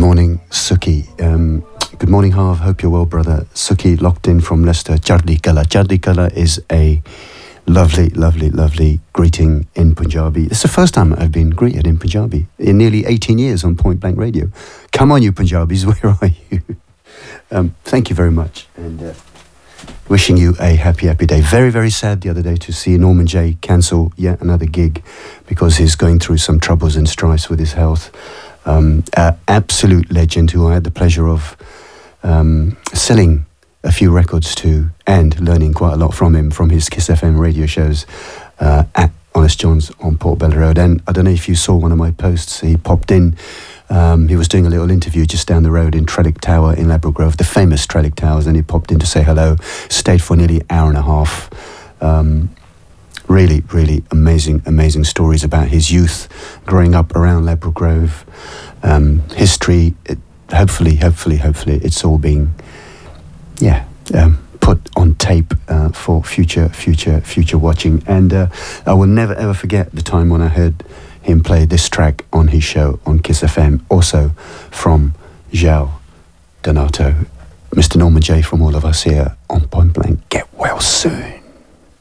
morning, Suki. Good morning, Harv. Hope you're well, brother. Suki, locked in from Leicester. Chardi Kala. Chardi Kala is a lovely, lovely, lovely greeting in Punjabi. It's the first time I've been greeted in Punjabi in nearly 18 years on Point Blank Radio. Come on, you Punjabis, where are you? Thank you very much. And wishing you a happy, happy day. Very, very sad the other day to see Norman J cancel yet another gig because he's going through some troubles and strifes with his health. Absolute legend who I had the pleasure of selling a few records to and learning quite a lot from him from his Kiss FM radio shows at Honest John's on Portobello Road. And I don't know if you saw one of my posts. He popped in. He was doing a little interview just down the road in Trellick Tower in Ladbroke Grove, the famous Trellick Towers, and he popped in to say hello. Stayed for nearly an hour and a half. Really, really amazing, amazing stories about his youth, growing up around Ladbroke Grove, history. Hopefully, it's all being, put on tape for future watching. And I will never ever forget the time when I heard him play this track on his show on Kiss FM, also from João Donato. Mr. Norman J from all of us here on Point Blank. Get well soon.